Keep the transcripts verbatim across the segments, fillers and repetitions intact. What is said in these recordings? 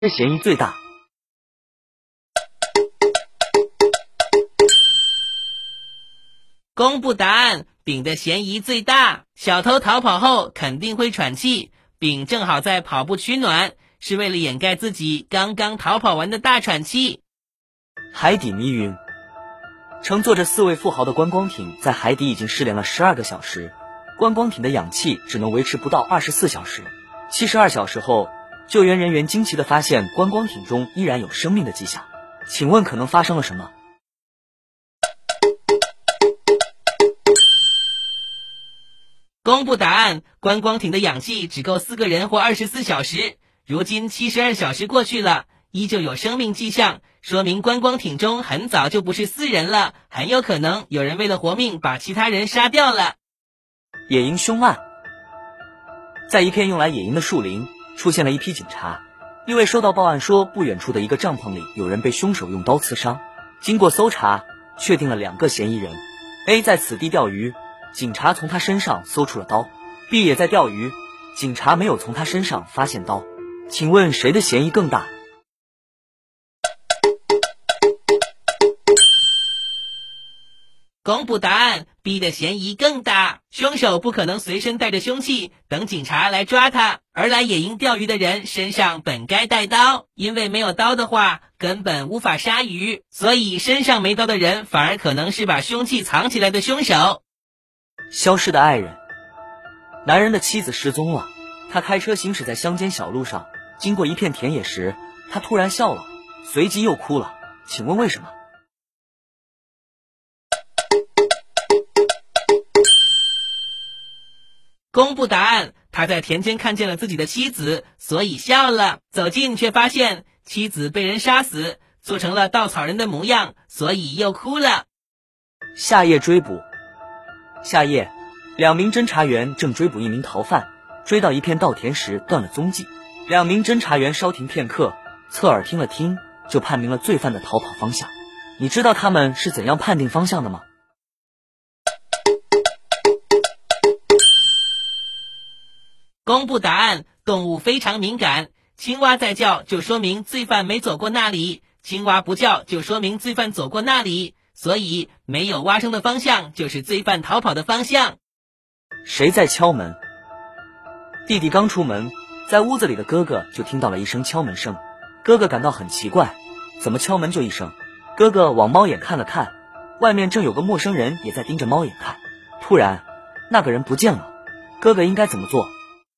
嫌疑最大？ 公布答案，丙的嫌疑最大。小偷逃跑后肯定会喘气，丙正好在跑步取暖，是为了掩盖自己刚刚逃跑完的大喘气。 海底迷云。乘坐着四位富豪的观光艇在海底已经失联了十二个小时，观光艇的氧气只能维持不到二十四小时。七十二小时后，救援人员惊奇地发现观光艇中依然有生命的迹象。请问可能发生了什么？ 公布答案，观光艇的氧气只够四个人活二十四小时，如今七十二小时过去了，依旧有生命迹象，说明观光艇中很早就不是四人了，很有可能有人为了活命把其他人杀掉了。 野营凶案。在一片用来野营的树林，出现了一批警察，因为收到报案说不远处的一个帐篷里有人被凶手用刀刺伤。经过搜查，确定了两个嫌疑人。 A 在此地钓鱼，警察从他身上搜出了刀。 B 也在钓鱼，警察没有从他身上发现刀。请问谁的嫌疑更大？ 公布答案 ，B 的嫌疑更大。凶手不可能随身带着凶器等警察来抓他，而来野营钓鱼的人身上本该带刀，因为没有刀的话根本无法杀鱼，所以身上没刀的人反而可能是把凶器藏起来的凶手。 消失的爱人。男人的妻子失踪了，他开车行驶在乡间小路上，经过一片田野时，他突然笑了，随即又哭了。请问为什么？ 公布答案，他在田间看见了自己的妻子，所以笑了。走近却发现妻子被人杀死，做成了稻草人的模样，所以又哭了。 夏夜追捕。夏夜，两名侦查员正追捕一名逃犯，追到一片稻田时断了踪迹。两名侦查员稍停片刻，侧耳听了听，就判明了罪犯的逃跑方向。你知道他们是怎样判定方向的吗？ 公布答案，动物非常敏感，青蛙在叫就说明罪犯没走过那里，青蛙不叫就说明罪犯走过那里，所以没有蛙声的方向就是罪犯逃跑的方向。 谁在敲门？弟弟刚出门，在屋子里的哥哥就听到了一声敲门声，哥哥感到很奇怪，怎么敲门就一声？哥哥往猫眼看了看，外面正有个陌生人也在盯着猫眼看，突然那个人不见了，哥哥应该怎么做？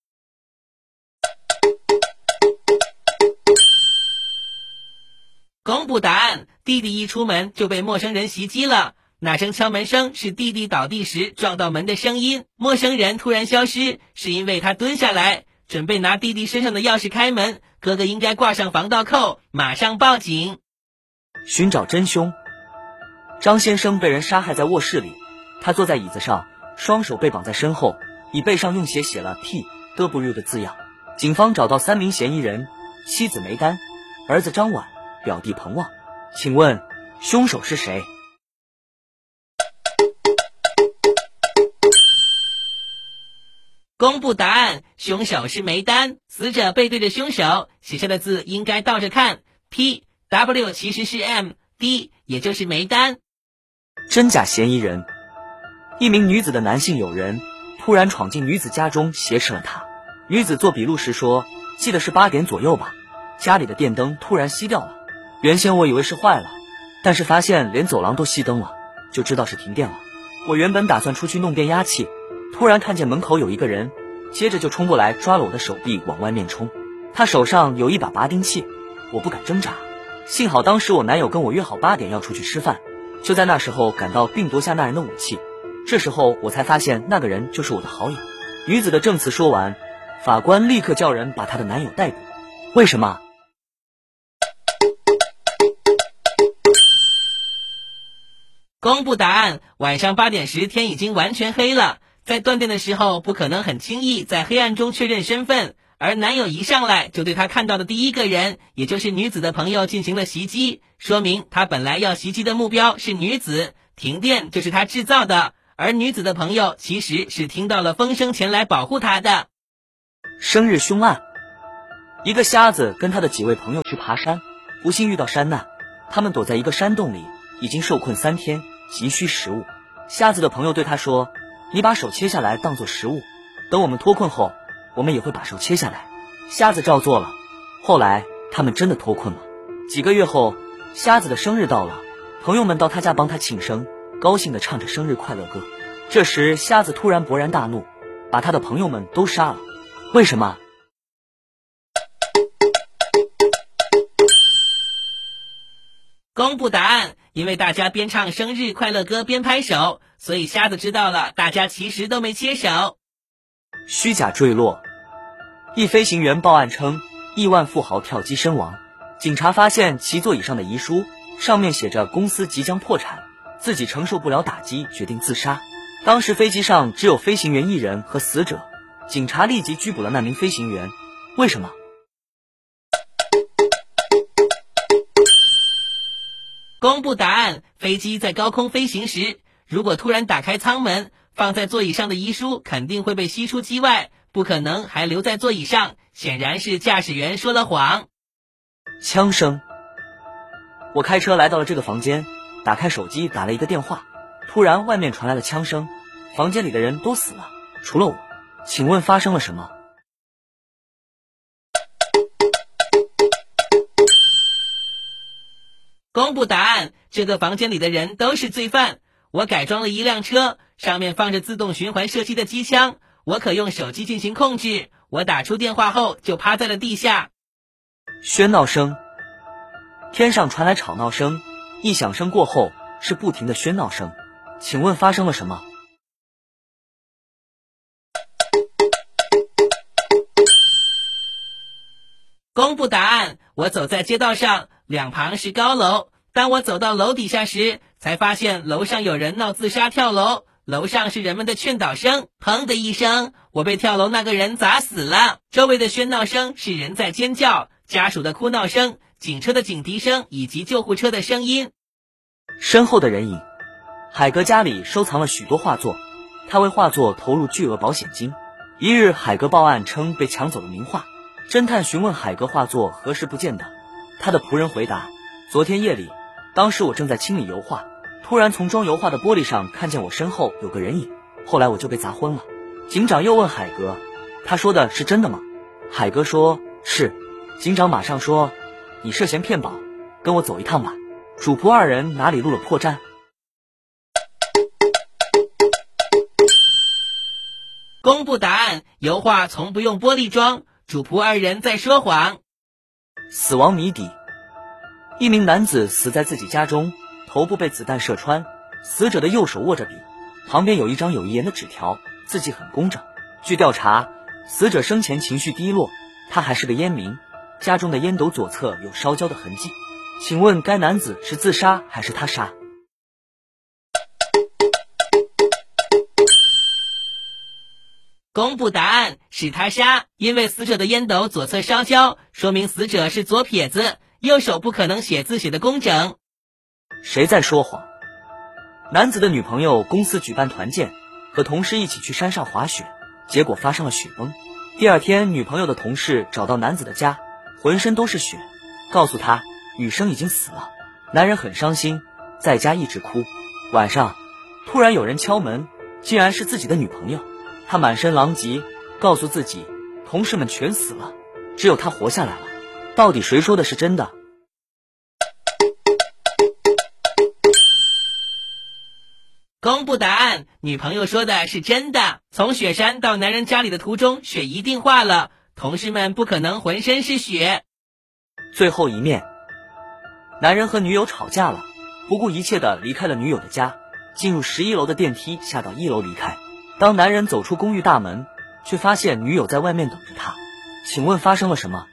公布答案，弟弟一出门就被陌生人袭击了。那声敲门声是弟弟倒地时撞到门的声音，陌生人突然消失，是因为他蹲下来准备拿弟弟身上的钥匙开门，哥哥应该挂上防盗扣，马上报警。 寻找真凶。张先生被人杀害在卧室里，他坐在椅子上，双手被绑在身后，椅背上用血写了 P W 的字样。警方找到三名嫌疑人，妻子梅丹，儿子张婉，表弟彭旺。请问凶手是谁？ 公布答案，凶手是梅丹，死者背对着凶手，写下的字应该倒着看， P W 其实是 M D， 也就是梅丹。 真假嫌疑人。一名女子的男性友人突然闯进女子家中挟持了她，女子做笔录时说，记得是八点左右吧，家里的电灯突然熄掉了，原先我以为是坏了，但是发现连走廊都熄灯了，就知道是停电了。我原本打算出去弄变压器，突然看见门口有一个人，接着就冲过来抓了我的手臂往外面冲，他手上有一把拔钉器，我不敢挣扎，幸好当时我男友跟我约好八点要出去吃饭，就在那时候赶到并夺下那人的武器，这时候我才发现那个人就是我的好友。女子的证词说完，法官立刻叫人把她的男友逮捕。为什么？ 公布答案，晚上八点时天已经完全黑了，在断电的时候不可能很轻易在黑暗中确认身份，而男友一上来就对他看到的第一个人，也就是女子的朋友进行了袭击，说明他本来要袭击的目标是女子，停电就是他制造的，而女子的朋友其实是听到了风声前来保护他的。 生日凶案。 一个瞎子跟他的几位朋友去爬山，不幸遇到山难，他们躲在一个山洞里，已经受困三天，急需食物。瞎子的朋友对他说：“你把手切下来当作食物，等我们脱困后，我们也会把手切下来。”瞎子照做了。后来他们真的脱困了。几个月后，瞎子的生日到了，朋友们到他家帮他庆生，高兴地唱着生日快乐歌。这时瞎子突然勃然大怒，把他的朋友们都杀了。为什么？ 公布答案，因为大家边唱生日快乐歌边拍手，所以瞎子知道了，大家其实都没切手。 虚假坠落。一飞行员报案称，亿万富豪跳机身亡。警察发现其座椅上的遗书，上面写着公司即将破产，自己承受不了打击，决定自杀。当时飞机上只有飞行员一人和死者，警察立即拘捕了那名飞行员。为什么？ 公布答案，飞机在高空飞行时，如果突然打开舱门，放在座椅上的遗书肯定会被吸出机外，不可能还留在座椅上，显然是驾驶员说了谎。 枪声。我开车来到了这个房间，打开手机打了一个电话，突然外面传来了枪声，房间里的人都死了，除了我。请问发生了什么？ 公布答案，这个房间里的人都是罪犯。我改装了一辆车，上面放着自动循环射击的机枪，我可用手机进行控制。我打出电话后就趴在了地下。 喧闹声。天上传来吵闹声，一响声过后是不停的喧闹声。请问发生了什么？ 公布答案，我走在街道上，两旁是高楼。当我走到楼底下时，才发现楼上有人闹自杀跳楼，楼上是人们的劝导声。砰的一声，我被跳楼那个人砸死了。周围的喧闹声是人在尖叫，家属的哭闹声，警车的警笛声以及救护车的声音。 身后的人影。海格家里收藏了许多画作，他为画作投入巨额保险金。一日，海格报案称被抢走了名画。侦探询问海格画作何时不见的，他的仆人回答：昨天夜里，当时我正在清理油画，突然从装油画的玻璃上看见我身后有个人影，后来我就被砸昏了。警长又问海格，他说的是真的吗？海格说是。警长马上说，你涉嫌骗保，跟我走一趟吧。主仆二人哪里露了破绽？ 公布答案，油画从不用玻璃装，主仆二人在说谎。 死亡谜底。一名男子死在自己家中，头部被子弹射穿，死者的右手握着笔，旁边有一张有遗言的纸条，字迹很工整。据调查，死者生前情绪低落，他还是个烟民，家中的烟斗左侧有烧焦的痕迹。请问该男子是自杀还是他杀？ 公布答案，是他杀，因为死者的烟斗左侧烧焦，说明死者是左撇子，右手不可能写字写得工整。 谁在说谎？男子的女朋友公司举办团建，和同事一起去山上滑雪，结果发生了雪崩。第二天，女朋友的同事找到男子的家，浑身都是血，告诉他女生已经死了。男人很伤心，在家一直哭。晚上突然有人敲门，竟然是自己的女朋友。他满身狼藉，告诉自己同事们全死了，只有他活下来了。到底谁说的是真的？ 公布答案，女朋友说的是真的。从雪山到男人家里的途中，雪一定化了，同事们不可能浑身是血。 最后一面。男人和女友吵架了，不顾一切地离开了女友的家，进入十一楼的电梯，下到一楼离开。当男人走出公寓大门，却发现女友在外面等着他。请问发生了什么？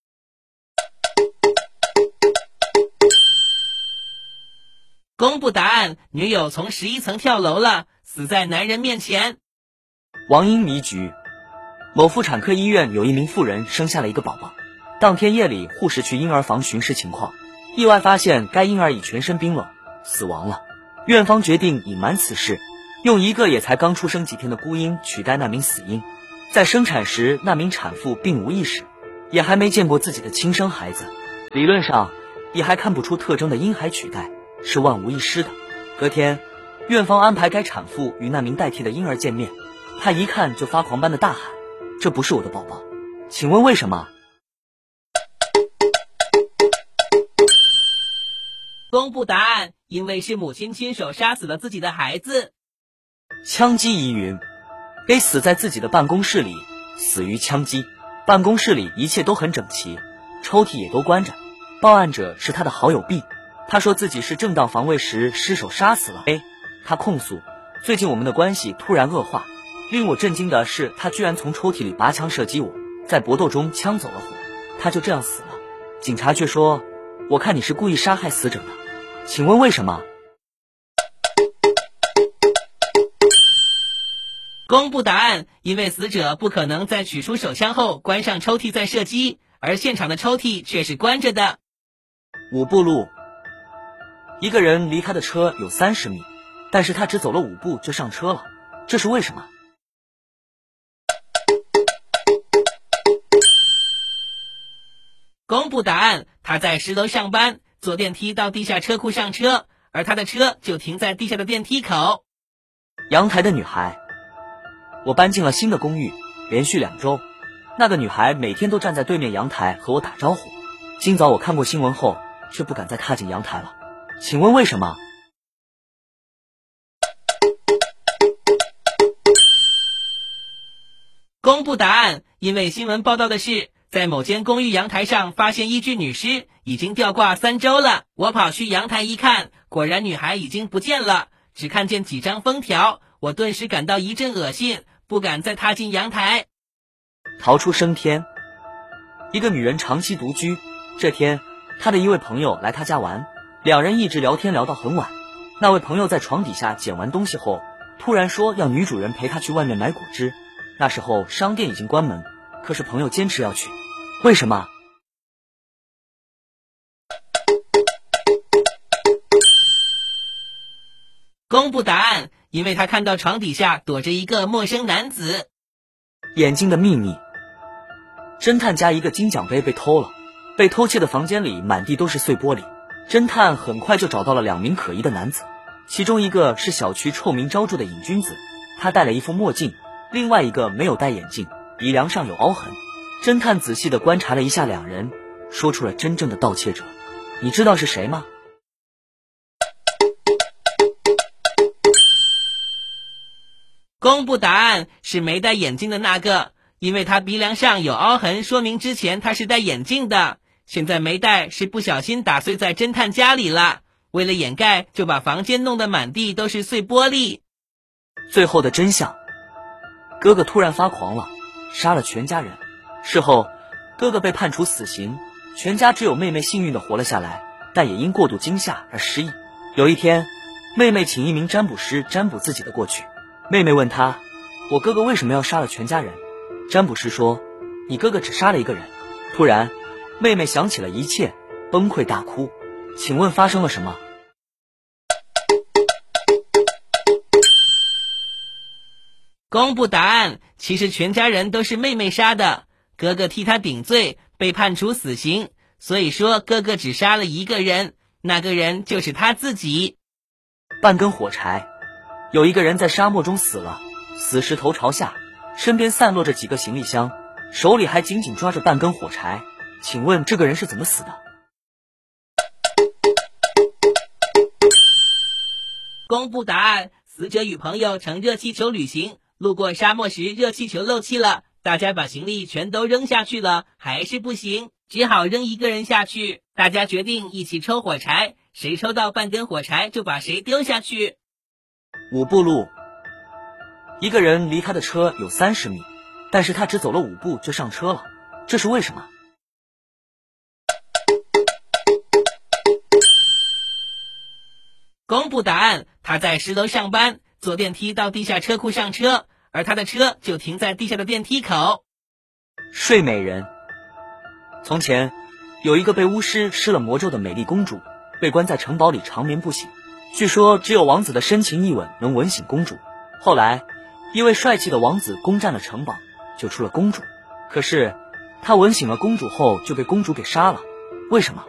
公布答案，女友从十一层跳楼了，死在男人面前。 王婴迷局。某妇产科医院有一名妇人生下了一个宝宝，当天夜里护士去婴儿房巡视情况，意外发现该婴儿已全身冰冷，死亡了。院方决定隐瞒此事，用一个也才刚出生几天的孤婴取代那名死婴。在生产时，那名产妇并无意识， 也还没见过自己的亲生孩子，理论上也还看不出特征的婴孩取代是万无一失的。隔天，院方安排该产妇与那名代替的婴儿见面，他一看就发狂般的大喊：“这不是我的宝宝，请问为什么？” 公布答案，因为是母亲亲手杀死了自己的孩子。 枪击疑云 A 死在自己的办公室里，死于枪击。办公室里一切都很整齐，抽屉也都关着。报案者是他的好友 B， 他说自己是正当防卫时失手杀死了 A。 他控诉最近我们的关系突然恶化，令我震惊的是他居然从抽屉里拔枪射击我，在搏斗中枪走了火，他就这样死了。警察却说，我看你是故意杀害死者的，请问为什么？ 公布答案，因为死者不可能在取出手枪后关上抽屉再射击，而现场的抽屉却是关着的。 五步路，一个人离开的车有三十米，但是他只走了五步就上车了，这是为什么？ 公布答案，他在十楼上班，坐电梯到地下车库上车，而他的车就停在地下的电梯口。 阳台的女孩，我搬进了新的公寓，连续两周，那个女孩每天都站在对面阳台和我打招呼。今早我看过新闻后，却不敢再踏进阳台了，请问为什么？ 公布答案，因为新闻报道的是，在某间公寓阳台上发现一具女尸，已经吊挂三周了。我跑去阳台一看，果然女孩已经不见了，只看见几张封条，我顿时感到一阵恶心，不敢再踏进阳台。 逃出升天，一个女人长期独居，这天她的一位朋友来她家玩，两人一直聊天聊到很晚。那位朋友在床底下捡完东西后，突然说要女主人陪他去外面买果汁。那时候商店已经关门，可是朋友坚持要去，为什么？ 公布答案，因为他看到床底下躲着一个陌生男子。 眼睛的秘密，侦探家一个金奖杯被偷了，被偷窃的房间里满地都是碎玻璃。侦探很快就找到了两名可疑的男子，其中一个是小区臭名昭著的瘾君子，他戴了一副墨镜，另外一个没有戴眼镜，鼻梁上有凹痕。侦探仔细地观察了一下两人，说出了真正的盗窃者。你知道是谁吗？ 公布答案，是没戴眼镜的那个，因为他鼻梁上有凹痕，说明之前他是戴眼镜的，现在没戴是不小心打碎在侦探家里了，为了掩盖就把房间弄得满地都是碎玻璃。 最后的真相，哥哥突然发狂了，杀了全家人。事后哥哥被判处死刑，全家只有妹妹幸运地活了下来，但也因过度惊吓而失忆。有一天，妹妹请一名占卜师占卜自己的过去。妹妹问他，我哥哥为什么要杀了全家人？占卜师说，你哥哥只杀了一个人。突然妹妹想起了一切，崩溃大哭。请问发生了什么？ 公布答案，其实全家人都是妹妹杀的，哥哥替他顶罪，被判处死刑，所以说哥哥只杀了一个人，那个人就是他自己。 半根火柴，有一个人在沙漠中死了，死时头朝下，身边散落着几个行李箱，手里还紧紧抓着半根火柴。请问这个人是怎么死的？ 公布答案，死者与朋友乘热气球旅行，路过沙漠时热气球漏气了，大家把行李全都扔下去了，还是不行，只好扔一个人下去。大家决定一起抽火柴，谁抽到半根火柴就把谁丢下去。 五步路，一个人离开的车有三十米，但是他只走了五步就上车了，这是为什么？ 公布答案，他在十楼上班，坐电梯到地下车库上车，而他的车就停在地下的电梯口。 睡美人，从前有一个被巫师施了魔咒的美丽公主，被关在城堡里长眠不醒，据说只有王子的深情一吻能吻醒公主。后来一位帅气的王子攻占了城堡，救出了公主，可是他吻醒了公主后就被公主给杀了。为什么？